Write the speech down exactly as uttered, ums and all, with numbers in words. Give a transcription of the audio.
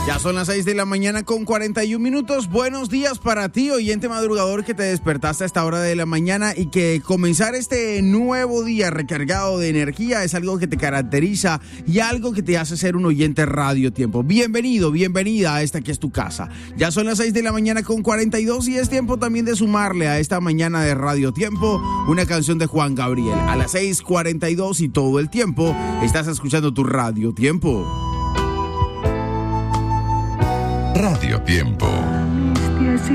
Ya son las seis de la mañana con cuarenta y un minutos. Buenos días para ti, oyente madrugador, que te despertaste a esta hora de la mañana y que comenzar este nuevo día recargado de energía es algo que te caracteriza y algo que te hace ser un oyente Radio Tiempo. Bienvenido, bienvenida a esta que es tu casa. Ya son las seis de la mañana con cuarenta y dos y es tiempo también de sumarle a esta mañana de Radio Tiempo una canción de Juan Gabriel. A las seis cuarenta y dos y todo el tiempo estás escuchando tu Radio Tiempo. Radio Tiempo.